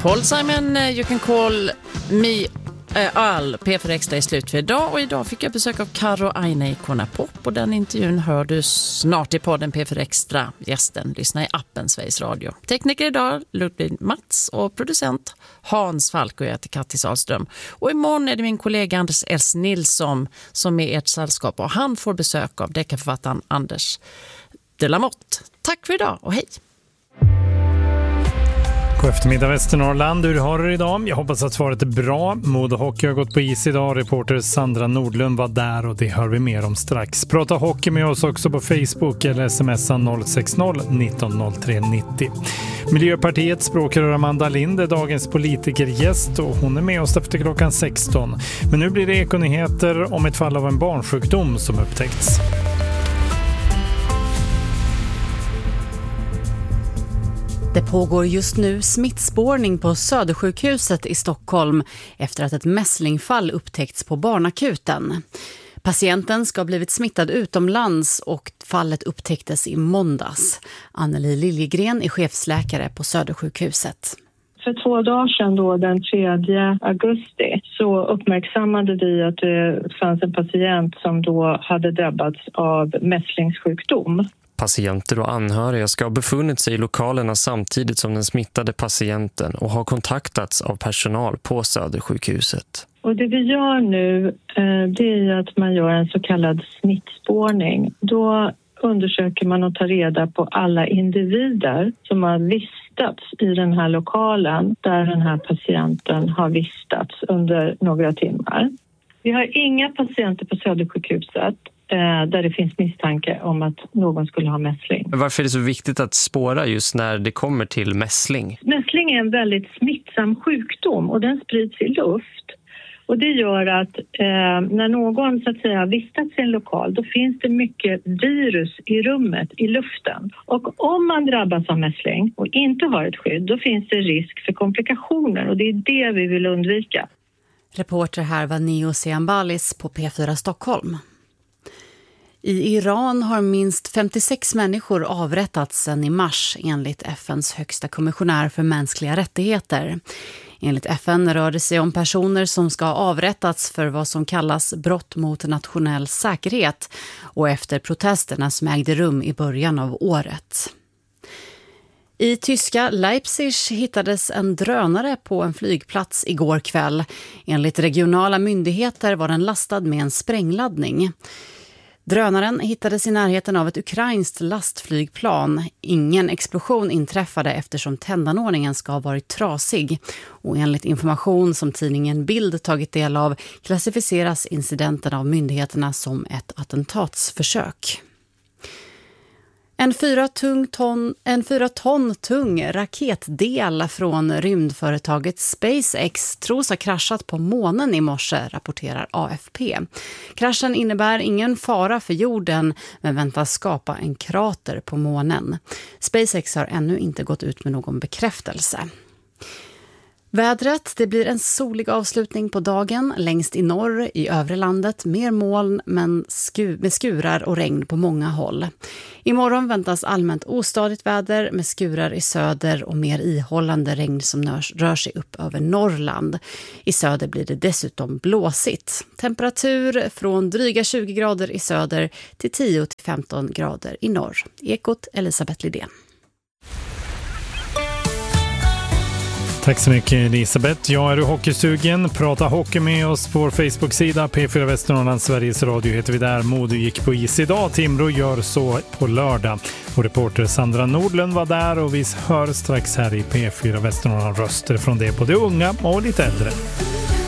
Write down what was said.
Paul Simon, You Can Call Me All, P4 Extra är slut för idag, och idag fick jag besök av Karo Aine i Icona Pop, och den intervjun hör du snart i podden P4 Extra. Gästen lyssnar i appen Sveriges Radio. Tekniker idag Ludvig Mats och producent Hans Falk, och jag heter Katti Sahlström. Och imorgon är det min kollega Anders S. Nilsson som är ert sällskap, och han får besök av deckarförfattaren Anders de la Motte. Tack för idag och hej! God eftermiddag Västernorrland, hur har du idag? Jag hoppas att svaret är bra. Modo Hockey har gått på is idag. Reporter Sandra Nordlund var där och det hör vi mer om strax. Prata hockey med oss också på Facebook eller smsa 060 1903 90. Miljöpartiets språkrör Amanda Lind är dagens politikergäst och hon är med oss efter klockan 16. Men nu blir det ekonyheter om ett fall av en barnsjukdom som upptäckts. Det pågår just nu smittspårning på Södersjukhuset i Stockholm efter att ett mässlingfall upptäckts på barnakuten. Patienten ska ha blivit smittad utomlands och fallet upptäcktes i måndags. Anneli Liljegren är chefsläkare på Södersjukhuset. För 2 dagar sedan, då, den 3 augusti, så uppmärksammade vi att det fanns en patient som då hade drabbats av mässlingssjukdom. Patienter och anhöriga ska ha befunnit sig i lokalerna samtidigt som den smittade patienten och har kontaktats av personal på Södersjukhuset. Och det vi gör nu, det är att man gör en så kallad smittspårning. Då undersöker man och tar reda på alla individer som har vistats i den här lokalen där den här patienten har vistats under några timmar. Vi har inga patienter på Södersjukhuset där det finns misstanke om att någon skulle ha mässling. Varför är det så viktigt att spåra just när det kommer till mässling? Mässling är en väldigt smittsam sjukdom och den sprids i luft. Och det gör att när någon så att säga vistats i en lokal, då finns det mycket virus i rummet, i luften. Och om man drabbas av mässling och inte har ett skydd, då finns det risk för komplikationer, och det är det vi vill undvika. Reporter här var Neo Seambalis på P4 Stockholm. I Iran har minst 56 människor avrättats sedan i mars enligt FNs högsta kommissionär för mänskliga rättigheter. Enligt FN rör det sig om personer som ska ha avrättats för vad som kallas brott mot nationell säkerhet och efter protesterna som ägde rum i början av året. I tyska Leipzig hittades en drönare på en flygplats igår kväll. Enligt regionala myndigheter var den lastad med en sprängladdning. Drönaren hittades i närheten av ett ukrainskt lastflygplan. Ingen explosion inträffade eftersom tändanordningen ska ha varit trasig. Och enligt information som tidningen Bild tagit del av klassificeras incidenten av myndigheterna som ett attentatsförsök. En 4 ton tung raketdel från rymdföretaget SpaceX tros ha kraschat på månen i morse, rapporterar AFP. Kraschen innebär ingen fara för jorden men väntas skapa en krater på månen. SpaceX har ännu inte gått ut med någon bekräftelse. Vädret, det blir en solig avslutning på dagen längst i norr, i övre landet mer moln men med skurar och regn på många håll. Imorgon väntas allmänt ostadigt väder med skurar i söder och mer ihållande regn som rör sig upp över Norrland. I söder blir det dessutom blåsigt. Temperatur från dryga 20 grader i söder till 10-15 grader i norr. Ekot Elisabeth Lidén. Tack så mycket Elisabeth. Ja, är du hockeysugen? Prata hockey med oss på vår Facebook-sida. P4 Västernorrland, Sveriges Radio heter vi där. Modo gick på is idag. Timrå gör så på lördag. Och reporter Sandra Nordlund var där och vi hör strax här i P4 Västernorrland röster från det både unga och lite äldre.